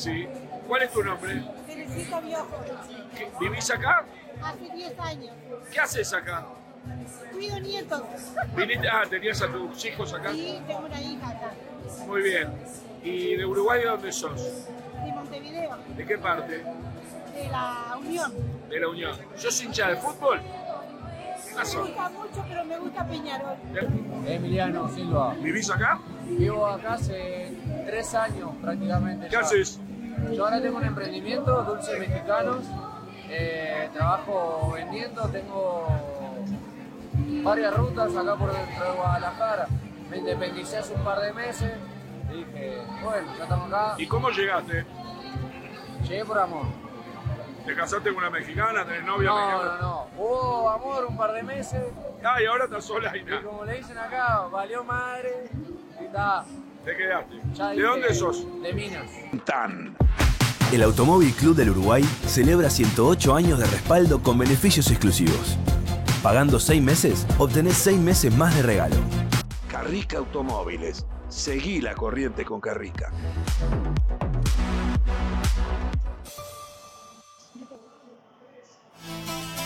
Sí. ¿Cuál es tu nombre? Teresita Viejo. ¿Vivís acá? Hace 10 años. ¿Qué haces acá? Cuido nietos. ¿Tenías a tus hijos acá? Sí, tengo una hija acá. Muy bien. ¿Y de Uruguay de dónde sos? De Montevideo. ¿De qué parte? De la Unión. De la Unión. ¿Sos hincha de fútbol? Me gusta mucho, pero me gusta Peñarol. Emiliano Silva. ¿Vivís acá? Vivo acá hace 3 años prácticamente. ¿Qué haces? Yo ahora tengo un emprendimiento, dulces mexicanos. Trabajo vendiendo, tengo varias rutas acá por dentro de Guadalajara. Me independicé hace un par de meses. Y dije, bueno, ya estamos acá. ¿Y cómo llegaste? Llegué por amor. ¿Te casaste con una mexicana? ¿Tenés novia mexicana? No. Hubo amor un par de meses. Ah, y ahora estás sola y Y nada. como le dicen acá, valió madre. Y está. Te quedaste. Ya ¿De dije, dónde sos? De Minas. El Automóvil Club del Uruguay celebra 108 años de respaldo con beneficios exclusivos. Pagando 6 meses, obtenés 6 meses más de regalo. Carrica Automóviles. Seguí la corriente con Carrica.